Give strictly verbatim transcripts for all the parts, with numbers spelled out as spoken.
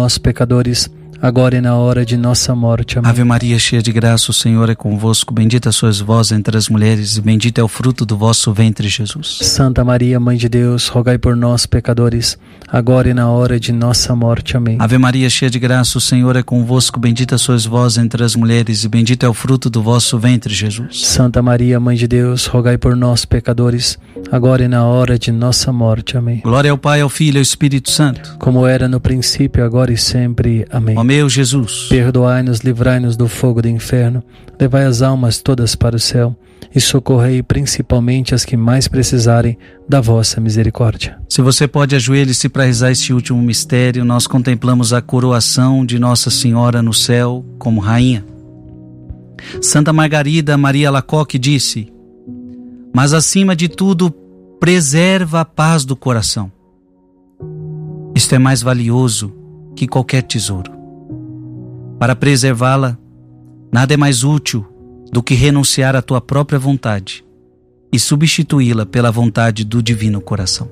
nós, pecadores, agora e na hora de nossa morte. Amém. Ave Maria, cheia de graça, o Senhor é convosco. Bendita sois vós entre as mulheres, e bendito é o fruto do vosso ventre, Jesus. Santa Maria, Mãe de Deus, rogai por nós, pecadores, agora e na hora de nossa morte. Amém. Ave Maria, cheia de graça, o Senhor é convosco. Bendita sois vós entre as mulheres, e bendito é o fruto do vosso ventre, Jesus. Santa Maria, Mãe de Deus, rogai por nós, pecadores, agora e na hora de nossa morte. Amém. Glória ao Pai, ao Filho e ao Espírito Santo, como era no princípio, agora e sempre. Amém. Ó meu Jesus, perdoai-nos, livrai-nos do fogo do inferno, levai as almas todas para o céu e socorrei principalmente as que mais precisarem da vossa misericórdia. Se você pode, ajoelhe-se para rezar este último mistério. Nós contemplamos a coroação de Nossa Senhora no céu como rainha. Santa Margarida Maria Alacoque disse: mas acima de tudo, preserva a paz do coração. Isto é mais valioso que qualquer tesouro. Para preservá-la, nada é mais útil do que renunciar à tua própria vontade e substituí-la pela vontade do Divino Coração.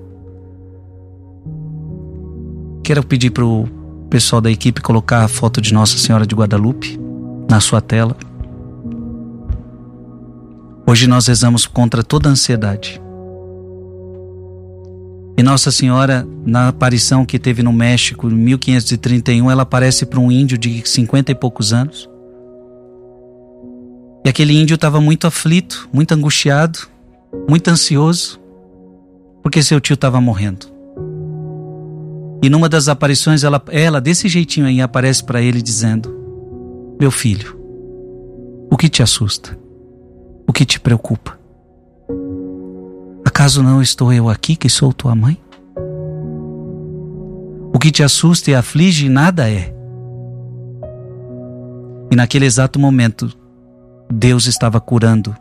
Quero pedir para o pessoal da equipe colocar a foto de Nossa Senhora de Guadalupe na sua tela. Hoje nós rezamos contra toda a ansiedade. E Nossa Senhora, na aparição que teve no México em mil quinhentos e trinta e um, ela aparece para um índio de cinquenta e poucos anos. E aquele índio estava muito aflito, muito angustiado, muito ansioso, porque seu tio estava morrendo. E numa das aparições, ela, ela desse jeitinho aí, aparece para ele dizendo: meu filho, o que te assusta? O que te preocupa? Acaso não estou eu aqui que sou tua mãe? O que te assusta e aflige nada é. E naquele exato momento, Deus estava curando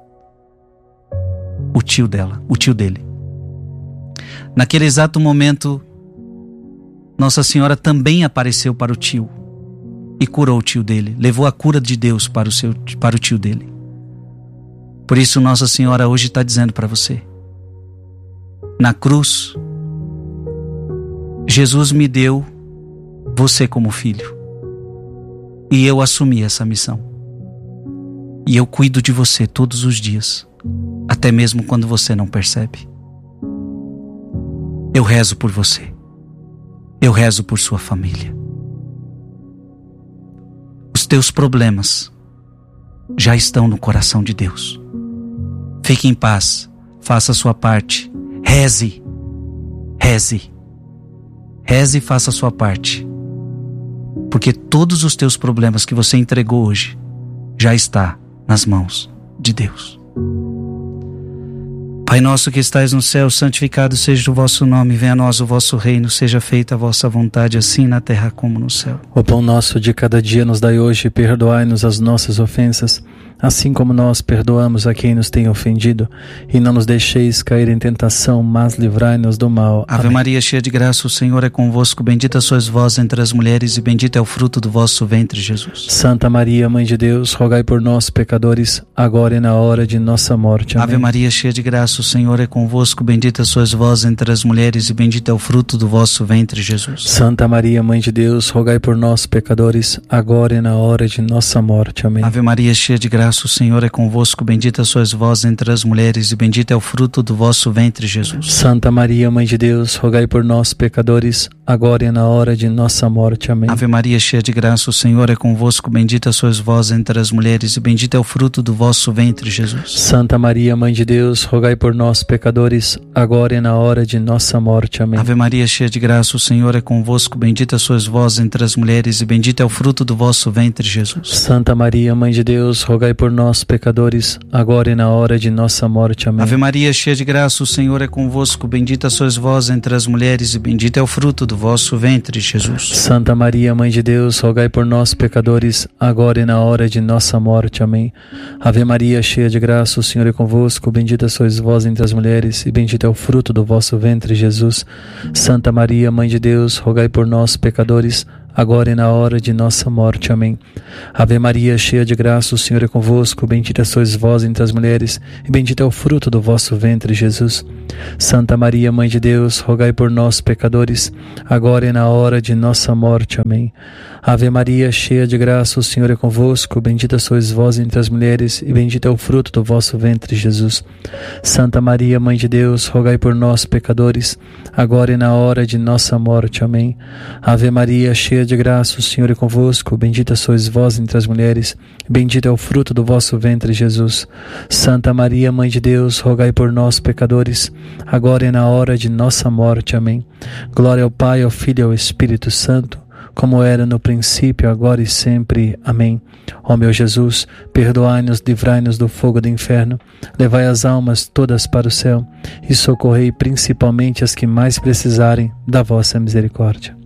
o tio dela, o tio dele. Naquele exato momento, Nossa Senhora também apareceu para o tio e curou o tio dele, levou a cura de Deus para o, seu, para o tio dele. Por isso Nossa Senhora hoje está dizendo para você: na cruz, Jesus me deu você como filho. E eu assumi essa missão. E eu cuido de você todos os dias, até mesmo quando você não percebe. Eu rezo por você. Eu rezo por sua família. Os teus problemas já estão no coração de Deus. Fique em paz, faça a sua parte. Reze, reze, reze e faça a sua parte, porque todos os teus problemas que você entregou hoje já está nas mãos de Deus. Pai nosso que estais no céu, santificado seja o vosso nome, venha a nós o vosso reino, seja feita a vossa vontade, assim na terra como no céu. O pão nosso de cada dia nos dai hoje, perdoai-nos as nossas ofensas, assim como nós perdoamos a quem nos tem ofendido, e não nos deixeis cair em tentação, mas livrai-nos do mal. Ave Amém. Maria, cheia de graça, o Senhor é convosco, bendita sois vós entre as mulheres, e bendito é o fruto do vosso ventre, Jesus. Santa Maria, Mãe de Deus, rogai por nós, pecadores, agora e na hora de nossa morte. Amém. Ave Maria, cheia de graça, o Senhor é convosco, bendita sois vós entre as mulheres, e bendito é o fruto do vosso ventre, Jesus. Santa Maria, Mãe de Deus, rogai por nós, pecadores, agora e na hora de nossa morte. Amém. Ave Maria, cheia de graça, o Senhor é convosco, bendita sois vós entre as mulheres, e bendito é o fruto do vosso ventre, Jesus. Santa Maria, Mãe de Deus, rogai por nós, pecadores, agora e na hora de nossa morte. Amém. Ave Maria, cheia de graça, o Senhor é convosco, bendita sois vós entre as mulheres, e bendito é o fruto do vosso ventre, Jesus. Santa Maria, Mãe de Deus, rogai por nós, pecadores, agora e na hora de nossa morte. Amém. Ave Maria, cheia de graça, o Senhor é convosco, bendita sois vós entre as mulheres, e bendito é o fruto do vosso ventre, Jesus. Santa Maria, Mãe de Deus, rogai por nós, pecadores, agora e na hora de nossa morte. Amém. Ave Maria, cheia de graça, o Senhor é convosco, bendita sois vós entre as mulheres, e bendito é o fruto do vosso ventre, Jesus. Santa Maria, Mãe de Deus, rogai por nós, pecadores, agora e na hora de nossa morte. Amém. Ave Maria, cheia de graça, o Senhor é convosco, bendita sois vós entre as mulheres, e bendito é o fruto do vosso ventre, Jesus. Santa Maria, Mãe de Deus, rogai por nós, pecadores, agora e na hora de nossa morte. Amém. Ave Maria, cheia de graça, o Senhor é convosco. Bendita sois vós entre as mulheres, e bendito é o fruto do vosso ventre, Jesus. Santa Maria, Mãe de Deus, rogai por nós, pecadores, agora e na hora de nossa morte. Amém. Ave Maria, cheia de graça, o Senhor é convosco. Bendita sois vós entre as mulheres, e bendito é o fruto do vosso ventre, Jesus. Santa Maria, Mãe de Deus, rogai por nós, pecadores, agora e na hora de nossa morte. Amém. Ave Maria, cheia de graça, o Senhor é convosco. Bendita sois vós entre as mulheres, e bendito é o fruto do vosso ventre, Jesus. Santa Maria, Mãe de Deus, rogai por nós, pecadores, agora e na hora de nossa morte. Amém. Glória ao Pai, ao Filho e ao Espírito Santo, como era no princípio, agora e sempre. Amém. Ó meu Jesus, perdoai-nos, livrai-nos do fogo do inferno, levai as almas todas para o céu e socorrei principalmente as que mais precisarem da vossa misericórdia.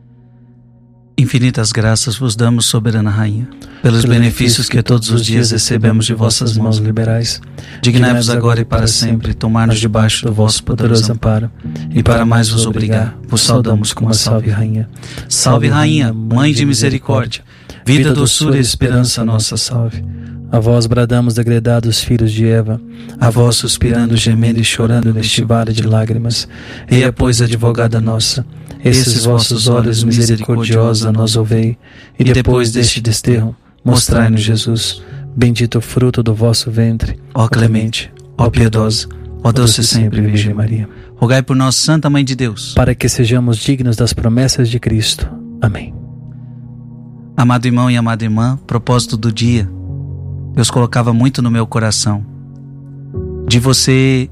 Infinitas graças vos damos, soberana Rainha, pelos Pelo benefícios que todos os dias recebemos de vossas mãos liberais. Dignai-vos agora e para sempre tomar-nos debaixo do vosso poderoso amparo, e para mais vos obrigar, vos saudamos como a Salve Rainha. Salve Rainha, Mãe de Misericórdia, vida, doçura e esperança nossa, salve. A vós bradamos, degredados filhos de Eva, A vós suspirando, gemendo e chorando neste vale de lágrimas, eia, pois, advogada nossa, esses vossos olhos misericordiosos a nós ouvei, e depois deste desterro, mostrai-nos Jesus, bendito o fruto do vosso ventre. Ó clemente, ó piedosa, ó doce sempre Virgem Maria, rogai por nós, Santa Mãe de Deus, para que sejamos dignos das promessas de Cristo. Amém. Amado irmão e amada irmã, propósito do dia, Deus colocava muito no meu coração de você,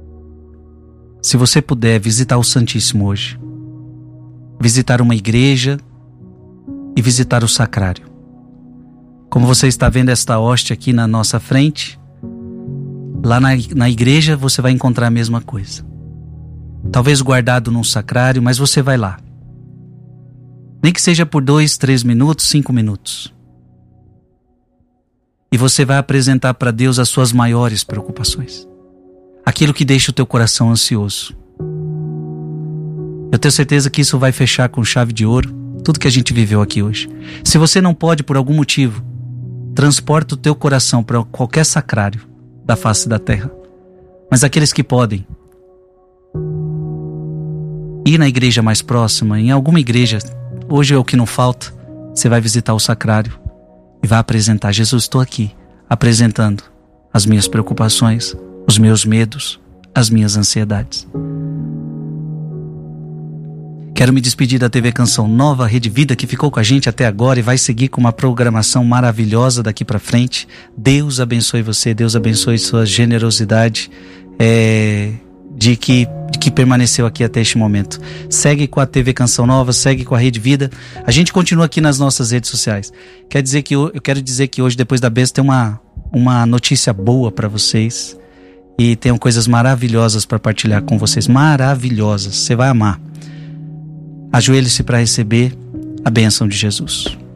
se você puder, visitar o Santíssimo hoje, visitar uma igreja e visitar o sacrário. Como você está vendo esta hóstia aqui na nossa frente, lá na, na igreja você vai encontrar a mesma coisa. Talvez guardado num sacrário, mas você vai lá. Nem que seja por dois, três minutos, cinco minutos. E você vai apresentar para Deus as suas maiores preocupações. Aquilo que deixa o teu coração ansioso. Eu tenho certeza que isso vai fechar com chave de ouro tudo que a gente viveu aqui hoje. Se você não pode, por algum motivo, transporta o teu coração para qualquer sacrário da face da terra. Mas aqueles que podem, ir na igreja mais próxima, em alguma igreja, hoje é o que não falta, você vai visitar o sacrário e vai apresentar: Jesus, estou aqui, apresentando as minhas preocupações, os meus medos, as minhas ansiedades. Quero me despedir da T V Canção Nova, Rede Vida, que ficou com a gente até agora e vai seguir com uma programação maravilhosa daqui para frente. Deus abençoe você, Deus abençoe sua generosidade é, de, que, de que permaneceu aqui até este momento. Segue com a T V Canção Nova, segue com a Rede Vida. A gente continua aqui nas nossas redes sociais. Quer dizer que eu, eu quero dizer que hoje, depois da bênção, tem uma, uma notícia boa para vocês. E tenho coisas maravilhosas para partilhar com vocês. Maravilhosas, você vai amar. Ajoelhe-se para receber a bênção de Jesus.